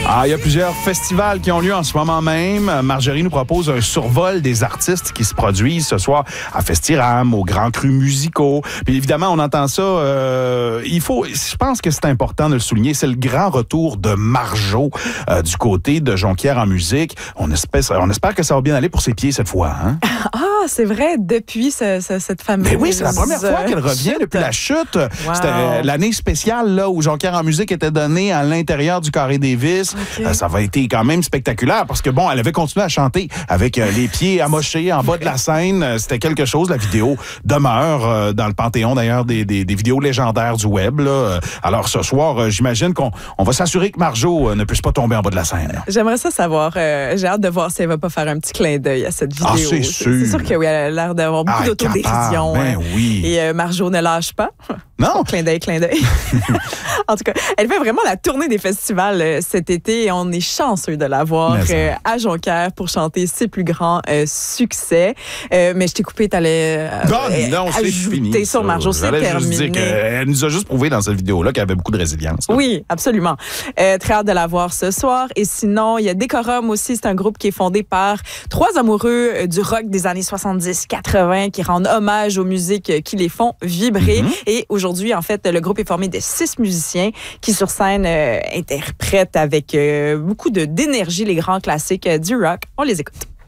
Il y a plusieurs festivals qui ont lieu en ce moment même. Marjorie nous propose un survol des artistes qui se produisent ce soir à Festiram, aux Grands Crus musicaux. Puis évidemment, on entend ça. Je pense que c'est important de le souligner. C'est le grand retour de Marjo du côté de Jonquière en musique. On espère que ça va bien aller pour ses pieds cette fois. Hein? C'est vrai, depuis cette fameuse... Mais oui, c'est la première fois qu'elle revient depuis la chute. Wow. C'était l'année spéciale là, où Jonquière en musique était donnée à l'intérieur du Carré Davis. Okay. Ça va été quand même spectaculaire parce que, elle avait continué à chanter avec les pieds amochés en bas de la scène. C'était quelque chose. La vidéo demeure dans le panthéon, d'ailleurs, des vidéos légendaires du web. Là. Alors, ce soir, j'imagine qu'on va s'assurer que Marjo ne puisse pas tomber en bas de la scène. Là. J'aimerais ça savoir. J'ai hâte de voir si elle va pas faire un petit clin d'œil à cette vidéo. C'est sûr. C'est sûr que oui, elle a l'air d'avoir beaucoup d'autodérision. Oui. Et Marjo ne lâche pas. Non. Clin d'œil. En tout cas, elle fait vraiment la tournée des festivals cet été et on est chanceux de la voir à Jonquière pour chanter ses plus grands succès. Mais je t'ai coupé, t'allais ajouter sur Marjo, c'est terminé. Juste dire qu'elle nous a juste prouvé dans cette vidéo-là qu'elle avait beaucoup de résilience. Là. Oui, absolument. Très hâte de la voir ce soir. Et sinon, il y a Décorum aussi, c'est un groupe qui est fondé par 3 amoureux du rock des années 70-80 qui rendent hommage aux musiques qui les font vibrer. Et aujourd'hui, en fait, le groupe est formé de 6 musiciens qui, sur scène, interprètent avec beaucoup d'énergie les grands classiques du rock. On les écoute.